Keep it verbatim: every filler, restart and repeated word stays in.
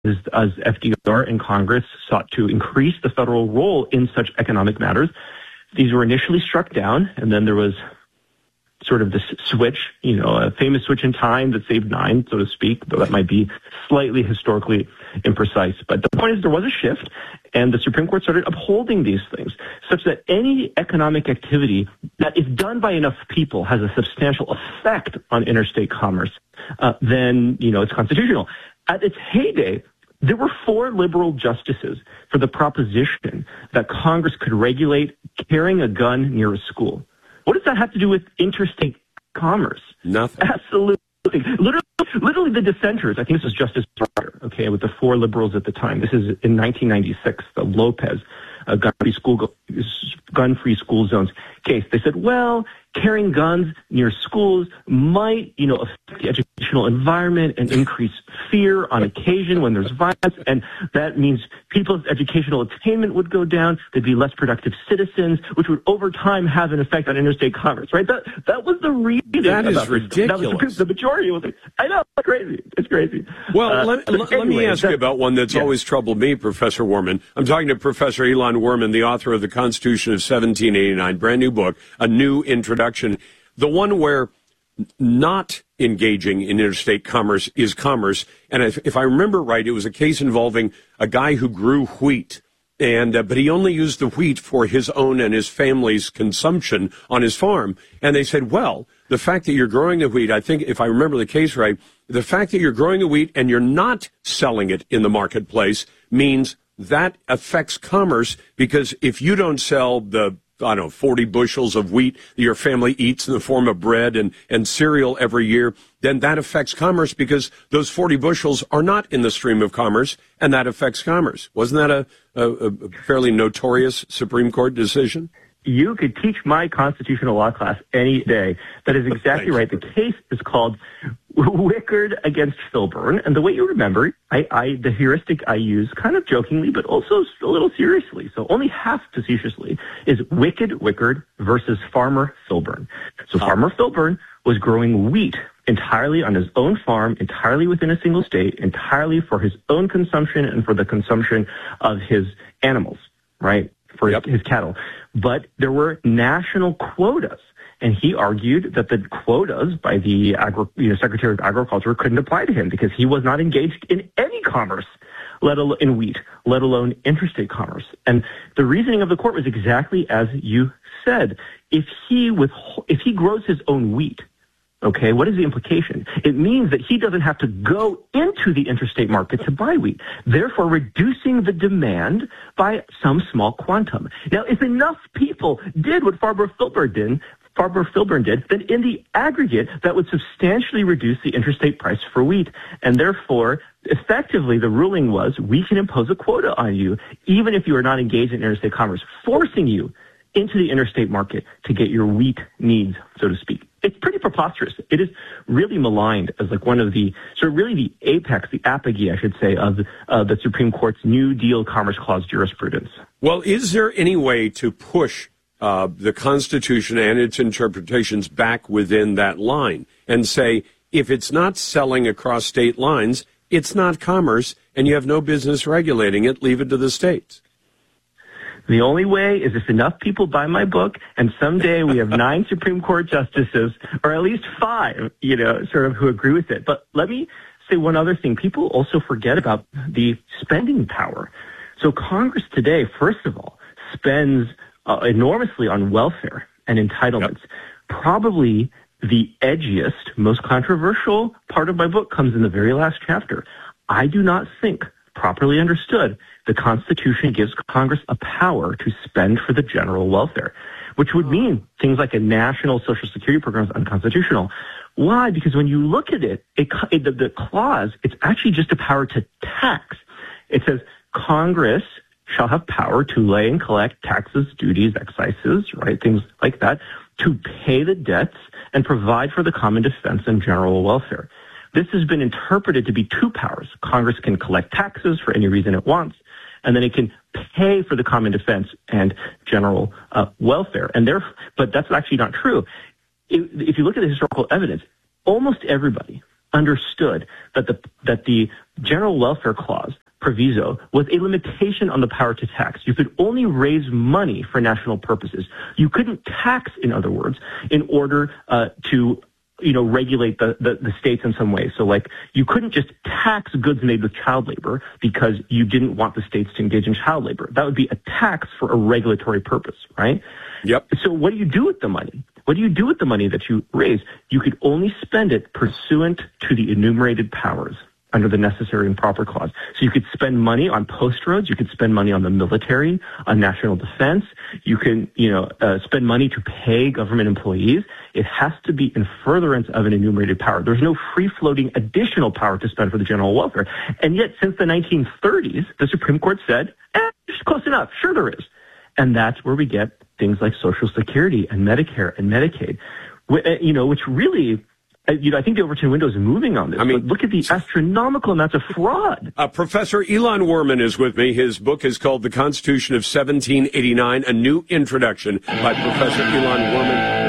as, as F D R and Congress sought to increase the federal role in such economic matters, these were initially struck down, and then there was sort of this switch, you know, a famous switch in time that saved nine, so to speak, though that might be slightly historically imprecise. But the point is there was a shift, and the Supreme Court started upholding these things, such that any economic activity that is done by enough people has a substantial effect on interstate commerce, uh, then, you know, it's constitutional. At its heyday, there were four liberal justices for the proposition that Congress could regulate carrying a gun near a school. What does that have to do with interstate commerce? Nothing. Absolutely. Literally, literally the dissenters, I think this was Justice Breyer, okay, with the four liberals at the time. This is in nineteen ninety-six, the Lopez uh, gun-free school, gun-free school zones case. They said, well, carrying guns near schools might, you know, affect the educational environment and increase fear on occasion when there's violence, and that means people's educational attainment would go down. They'd be less productive citizens, which would over time have an effect on interstate commerce, right? That that was the reason. That is about ridiculous. That was the, the majority was like, I know, it's crazy. It's crazy. Well, uh, let, let, anyway, let me ask that, you about one that's yeah. always troubled me, Professor Worman. I'm talking to Professor Elon Werman, the author of The Constitution of seventeen eighty-nine, brand new book, A New Introduction. The one where not engaging in interstate commerce is commerce. And if, if I remember right, it was a case involving a guy who grew wheat, and uh, but he only used the wheat for his own and his family's consumption on his farm. And they said, well, the fact that you're growing the wheat, I think if I remember the case right, the fact that you're growing the wheat and you're not selling it in the marketplace means that affects commerce, because if you don't sell the I don't know, forty bushels of wheat that your family eats in the form of bread and, and cereal every year, then that affects commerce, because those forty bushels are not in the stream of commerce, and that affects commerce. Wasn't that a, a, a fairly notorious Supreme Court decision? You could teach my constitutional law class any day. That is exactly right. The case is called Wickard against Filburn. And the way you remember, I, I, the heuristic I use kind of jokingly, but also a little seriously, so only half facetiously, is Wicked Wickard versus Farmer Filburn. So oh. Farmer Filburn was growing wheat entirely on his own farm, entirely within a single state, entirely for his own consumption and for the consumption of his animals, right? For yep. his, his cattle. But there were national quotas, and he argued that the quotas by the agri- you know, Secretary of Agriculture couldn't apply to him because he was not engaged in any commerce, let alone in wheat, let alone interstate commerce. And the reasoning of the court was exactly as you said. If he with if he grows his own wheat, okay, what is the implication? It means that he doesn't have to go into the interstate market to buy wheat, therefore reducing the demand by some small quantum. Now, if enough people did what Farmer Filburn did, Farmer Filburn did, then in the aggregate, that would substantially reduce the interstate price for wheat. And therefore, effectively, the ruling was, we can impose a quota on you, even if you are not engaged in interstate commerce, forcing you into the interstate market to get your wheat needs, so to speak. It's pretty preposterous. It is really maligned as like one of the, sort of really the apex, the apogee, I should say, of uh, the Supreme Court's New Deal Commerce Clause jurisprudence. Well, is there any way to push uh, the Constitution and its interpretations back within that line and say, if it's not selling across state lines, it's not commerce, and you have no business regulating it, leave it to the states? The only way is if enough people buy my book, and someday we have nine Supreme Court justices, or at least five, you know, sort of who agree with it. But let me say one other thing. People also forget about the spending power. So Congress today, first of all, spends uh, enormously on welfare and entitlements. Yep. Probably the edgiest, most controversial part of my book comes in the very last chapter. I do not think, properly understood, the Constitution gives Congress a power to spend for the general welfare, which would mean things like a national Social Security program is unconstitutional. Why? Because when you look at it, it, it the, the clause, it's actually just a power to tax. It says Congress shall have power to lay and collect taxes, duties, excises, right, things like that, to pay the debts and provide for the common defense and general welfare. This has been interpreted to be two powers. Congress can collect taxes for any reason it wants, and then it can pay for the common defense and general uh, welfare. And there, but that's actually not true. If, if you look at the historical evidence, almost everybody understood that the that the general welfare clause proviso was a limitation on the power to tax. You could only raise money for national purposes. You couldn't tax, in other words, in order uh, to you know, regulate the, the, the states in some way. So, like, you couldn't just tax goods made with child labor because you didn't want the states to engage in child labor. That would be a tax for a regulatory purpose, right? Yep. So what do you do with the money? What do you do with the money that you raise? You could only spend it pursuant to the enumerated powers under the necessary and proper clause. So you could spend money on post roads. You could spend money on the military, on national defense. You can, you know, uh, spend money to pay government employees. It has to be in furtherance of an enumerated power. There's no free-floating additional power to spend for the general welfare. And yet, since the nineteen thirties, the Supreme Court said, eh, it's close enough. Sure there is. And that's where we get things like Social Security and Medicare and Medicaid, you know, which really... You know, I think the Overton window is moving on this. I mean, but look at the astronomical amounts of fraud. Uh, Professor Ilan Werman is with me. His book is called The Constitution of seventeen eighty-nine, A New Introduction by Professor Ilan Werman.